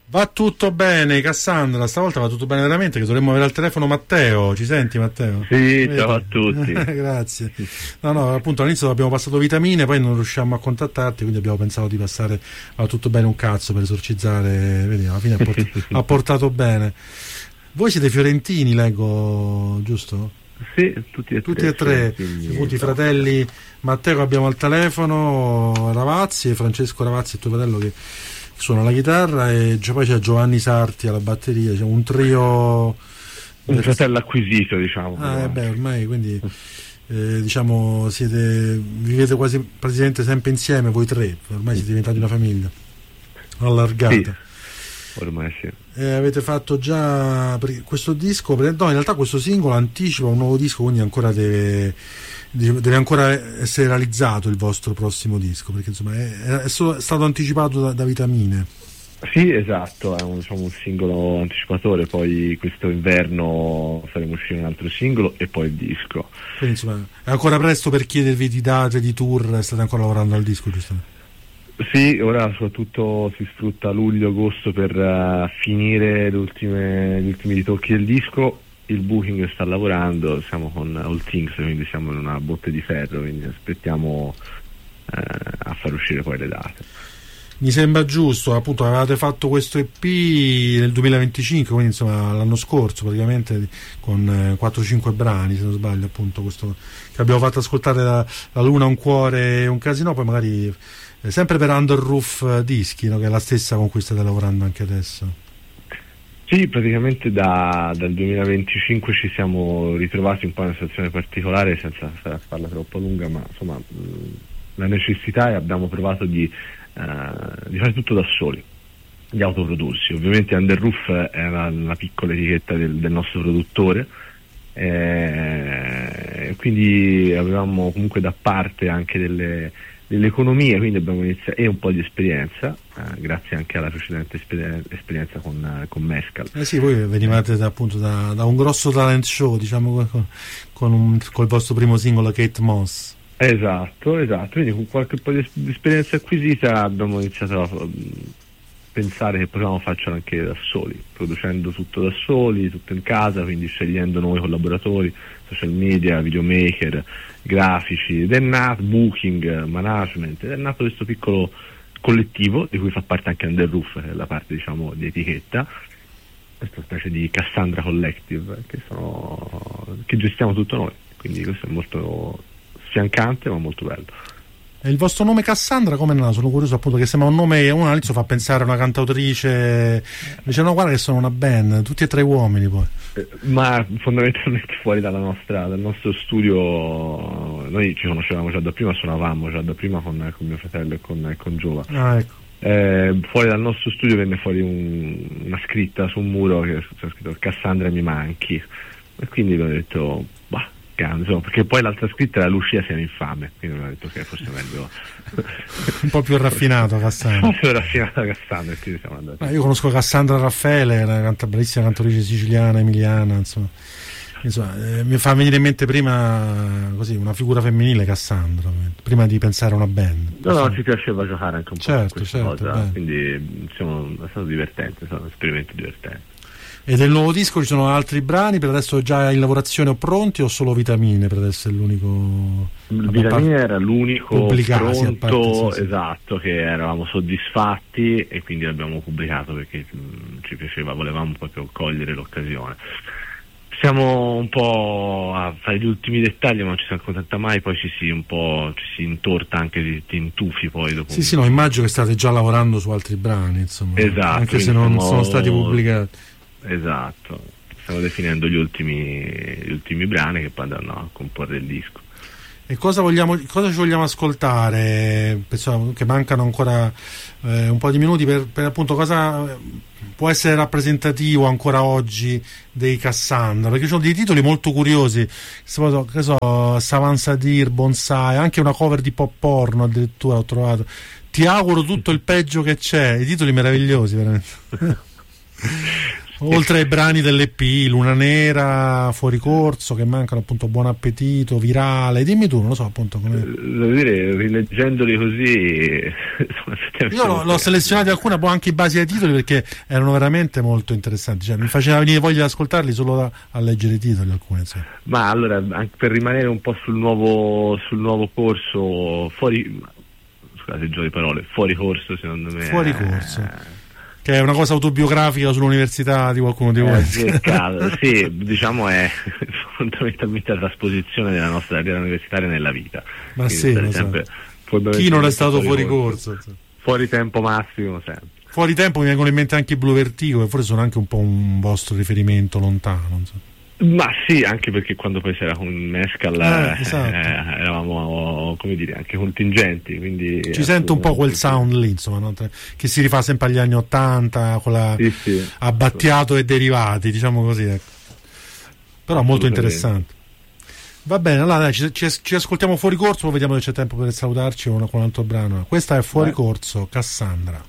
Va tutto bene, Cassandra, stavolta va tutto bene veramente, che dovremmo avere al telefono Matteo. Ci senti, Matteo? Sì, ciao a tutti. Grazie. No, appunto all'inizio abbiamo passato vitamine, poi non riusciamo a contattarti, quindi abbiamo pensato di passare va tutto bene un cazzo per esorcizzare, vedi, alla fine ha portato bene. Voi siete fiorentini, leggo, giusto? Sì, tutti e tre. Tutti i fratelli Matteo che abbiamo al telefono, Ravazzi, e Francesco Ravazzi, il tuo fratello, che suona la chitarra, e poi c'è Giovanni Sarti alla batteria, c'è un trio, un fratello acquisito, diciamo. Ormai, quindi diciamo vivete quasi praticamente sempre insieme, voi tre, ormai siete diventati una famiglia allargata. Sì, ormai sì. Avete fatto già questo disco, no, in realtà questo singolo anticipa un nuovo disco, quindi ancora deve ancora essere realizzato il vostro prossimo disco, perché insomma è stato anticipato da Vitamine. Sì, esatto, è un singolo anticipatore, poi questo inverno faremo uscire un altro singolo e poi il disco. Quindi insomma è ancora presto per chiedervi di date, di tour, state ancora lavorando al disco, giustamente? Sì, ora soprattutto si sfrutta luglio-agosto per finire gli ultimi ritocchi del disco. Il booking sta lavorando, siamo con All Things, quindi siamo in una botte di ferro, quindi aspettiamo a far uscire poi le date. Mi sembra giusto, appunto avevate fatto questo EP nel 2025, quindi insomma l'anno scorso praticamente, con 4-5 brani, se non sbaglio, appunto questo che abbiamo fatto ascoltare, la Luna, un cuore e un casino, poi magari sempre per Under Roof Dischi, no? Che è la stessa con cui state lavorando anche adesso. Sì, praticamente dal 2025 ci siamo ritrovati un po' in una situazione particolare, senza farla troppo lunga, ma insomma la necessità, e abbiamo provato di fare tutto da soli, di autoprodursi. Ovviamente Under Roof è una piccola etichetta del nostro produttore, quindi avevamo comunque da parte anche delle economie, quindi abbiamo iniziato, e un po' di esperienza, grazie anche alla precedente esperienza con Mescal. Sì, voi venivate appunto da un grosso talent show, diciamo, col vostro primo singolo, Kate Moss. Esatto, quindi con qualche po' di esperienza acquisita abbiamo iniziato a pensare che potevamo farcelo anche da soli, producendo tutto da soli, tutto in casa, quindi scegliendo nuovi collaboratori, social media, videomaker, grafici, ed è nato booking, management, ed è nato questo piccolo collettivo di cui fa parte anche Under Roof, che è la parte, diciamo, di etichetta, questa specie di Cassandra Collective che gestiamo tutto noi, quindi questo è molto sfiancante ma molto bello. E il vostro nome Cassandra come è nato? Sono curioso, appunto, che sembra un nome, uno all'inizio fa pensare a una cantautrice, dice no, guarda che sono una band, tutti e tre uomini poi. Ma fondamentalmente fuori dal nostro studio, noi ci conoscevamo già da prima, suonavamo già da prima con mio fratello e con Giova. Ecco. Fuori dal nostro studio venne fuori una scritta su un muro che c'era scritto Cassandra mi manchi, e quindi ho detto insomma, perché poi l'altra scritta era Lucia siamo infame, quindi ho detto che forse meglio un po' più raffinato Cassandra. Un po' più raffinato Cassandra, quindi siamo andati. Io conosco Cassandra Raffaele, una bellissima cantatrice siciliana, emiliana, insomma mi fa venire in mente prima così una figura femminile, Cassandra, prima di pensare a una band. No, ci piaceva giocare anche un po' certo, questa cosa, quindi è stato divertente, è stato un esperimento divertente. E del nuovo disco ci sono altri brani per adesso già in lavorazione o pronti, o solo Vitamine per adesso è l'unico? Vitamine era l'unico pronto, sì. Esatto, che eravamo soddisfatti e quindi l'abbiamo pubblicato perché ci piaceva, volevamo proprio cogliere l'occasione. Siamo un po' a fare gli ultimi dettagli, ma non ci si accontenta mai, poi ci si intorta anche, ti intufi poi dopo. Sì, no, immagino che state già lavorando su altri brani, insomma, esatto, anche se non sono stati pubblicati. Esatto, stiamo definendo gli ultimi brani che poi andranno a comporre il disco. E cosa ci vogliamo ascoltare? Penso che mancano ancora un po' di minuti per appunto cosa può essere rappresentativo ancora oggi dei Cassandra, perché ci sono dei titoli molto curiosi, che so, Savan Sadir, Bonsai, anche una cover di pop porno addirittura ho trovato. Ti auguro tutto il peggio che c'è, i titoli meravigliosi veramente. oltre ai brani dell'EP, Luna Nera, Fuori Corso, che mancano appunto Buon Appetito, Virale, dimmi tu, non lo so appunto come... Devo dire, rileggendoli così io l'ho selezionati alcune anche in base ai titoli, perché erano veramente molto interessanti, cioè mi faceva venire voglia di ascoltarli solo a leggere i titoli alcune, insomma. Ma allora, anche per rimanere un po' sul nuovo corso, scusate il gioco di parole, Fuori Corso secondo me Fuori Corso, che è una cosa autobiografica sull'università di qualcuno di voi. Sì, diciamo è fondamentalmente la trasposizione della nostra carriera universitaria nella vita. Ma quindi sì, chi non è stato fuori corso? Fuori tempo massimo sempre. Fuori tempo mi vengono in mente anche i Blue Vertigo, che forse sono anche un po' un vostro riferimento lontano, non so. Ma sì, anche perché quando poi si era con Mescal esatto. eravamo, come dire, anche contingenti, quindi ci sento un po' quel sound lì, insomma, no? Che si rifà sempre agli anni '80 con la sì. Abbattiato e derivati, diciamo così, ecco. Però molto interessante. Va bene, allora dai, ci ascoltiamo Fuori Corso, poi vediamo se c'è tempo per salutarci con un altro brano. Questa è Fuori Corso, Cassandra.